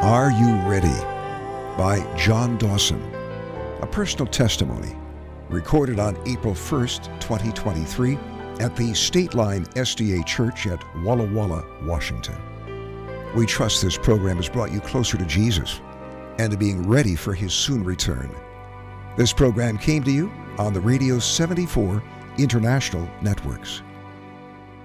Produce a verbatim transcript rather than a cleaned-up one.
Are You Ready? By John Dawson. A personal testimony recorded on April first, twenty twenty-three at the State Line S D A Church at Walla Walla, Washington. We trust this program has brought you closer to Jesus and to being ready for His soon return. This program came to you on the Radio seventy-four International Networks.